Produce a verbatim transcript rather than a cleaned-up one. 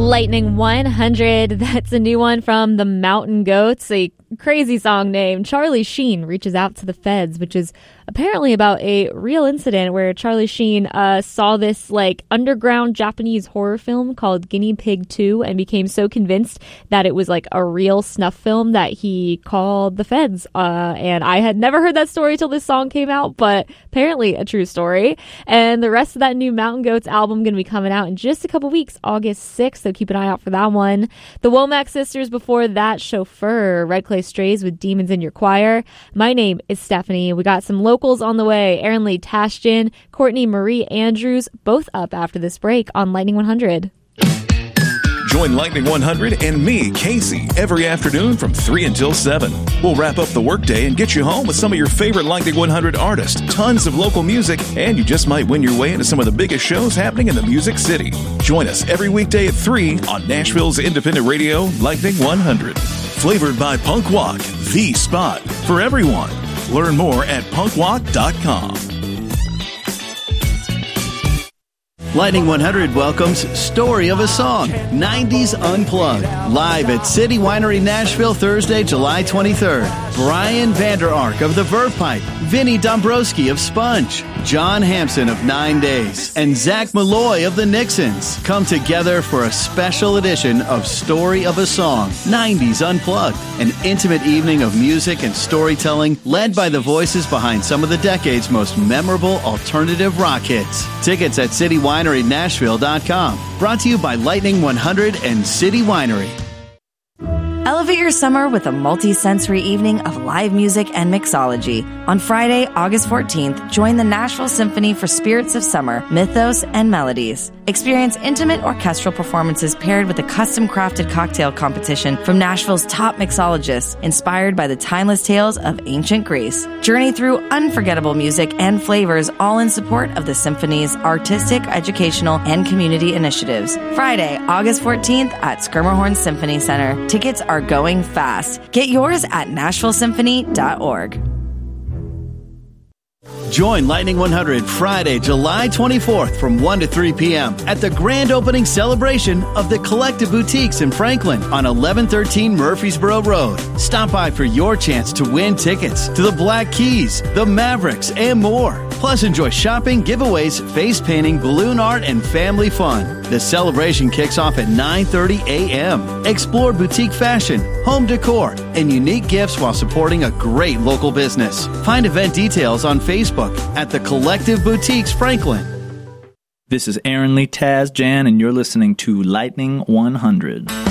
Lightning one hundred, that's a new one from the Mountain Goats, a crazy song name. Charlie Sheen reaches out to the feds, which is apparently about a real incident where Charlie Sheen uh, saw this like underground Japanese horror film called Guinea Pig two and became so convinced that it was like a real snuff film that he called the feds. Uh, and I had never heard that story till this song came out, but apparently a true story. And the rest of that new Mountain Goats album going to be coming out in just a couple weeks, August sixth, so keep an eye out for that one. The Womack Sisters before that, Chauffeur, Red Clay Strays with Demons in Your Choir. My name is Stephanie. We got some locals on the way. Aaron Lee Tashjian, Courtney Marie Andrews, both up after this break on Lightning one hundred. Join Lightning one hundred and me, Casey, every afternoon from three until seven. We'll wrap up the workday and get you home with some of your favorite Lightning one hundred artists, tons of local music, and you just might win your way into some of the biggest shows happening in the Music City. Join us every weekday at three on Nashville's independent radio, Lightning one hundred. Flavored by Punk Walk, the spot for everyone. Learn more at punk walk dot com. Lightning one hundred welcomes Story of a Song, nineties Unplugged, live at City Winery Nashville Thursday, July twenty-third. Brian Vander Ark of the Verve Pipe, Vinnie Dombrowski of Sponge, John Hampson of Nine Days, and Zach Malloy of the Nixons come together for a special edition of Story of a Song, nineties Unplugged, an intimate evening of music and storytelling led by the voices behind some of the decade's most memorable alternative rock hits. Tickets at city winery nashville dot com. Brought to you by Lightning one hundred and City Winery. Elevate your summer with a multi-sensory evening of live music and mixology. On Friday, August fourteenth, join the Nashville Symphony for Spirits of Summer, Mythos, and Melodies. Experience intimate orchestral performances paired with a custom-crafted cocktail competition from Nashville's top mixologists, inspired by the timeless tales of ancient Greece. Journey through unforgettable music and flavors, all in support of the Symphony's artistic, educational, and community initiatives. Friday, August fourteenth at Skirmerhorn Symphony Center. Tickets are going fast. Get yours at nashville symphony dot org. Join Lightning one hundred Friday, July twenty-fourth from one to three p.m. at the grand opening celebration of the Collective Boutiques in Franklin on eleven thirteen Murfreesboro Road. Stop by for your chance to win tickets to the Black Keys, the Mavericks, and more. Plus, enjoy shopping, giveaways, face painting, balloon art, and family fun. The celebration kicks off at nine thirty a.m. Explore boutique fashion, home decor, and unique gifts while supporting a great local business. Find event details on Facebook at the Collective Boutiques Franklin. This is Aaron Lee Tashjian, and you're listening to Lightning one hundred.